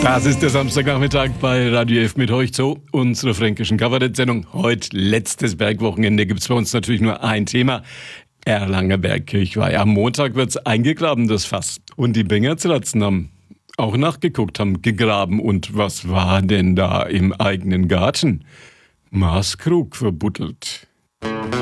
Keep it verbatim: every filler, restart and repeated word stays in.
Das ist der Samstagnachmittag bei Radio F mit euch zu, unsere fränkischen Kabarett-Sendung. Heute, letztes Bergwochenende, gibt es bei uns natürlich nur ein Thema. Erlanger Bergkirchweih. Am Montag wird's eingegraben, das Fass. Und die Bengertsratzen haben auch nachgeguckt, haben gegraben. Und was war denn da im eigenen Garten? Maßkrug verbuddelt.